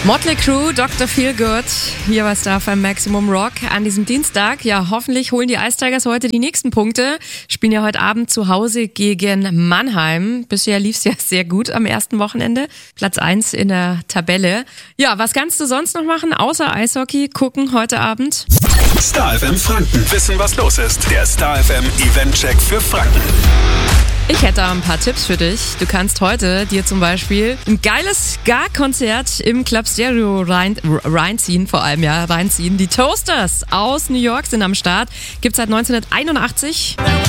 Motley Crue, Dr. Feelgood, hier bei Star FM Maximum Rock an diesem Dienstag. Ja, hoffentlich holen die Ice Tigers heute die nächsten Punkte. Spielen ja heute Abend zu Hause gegen Mannheim. Bisher lief's ja sehr gut am ersten Wochenende. Platz 1 in der Tabelle. Ja, was kannst du sonst noch machen, außer Eishockey gucken heute Abend? Star FM Franken. Wissen, was los ist. Der Star FM Event-Check für Franken. Ich hätte ein paar Tipps für dich. Du kannst heute dir zum Beispiel ein geiles Ska-Konzert im Club Stereo reinziehen, reinziehen. Die Toasters aus New York sind am Start. Gibt's seit 1981.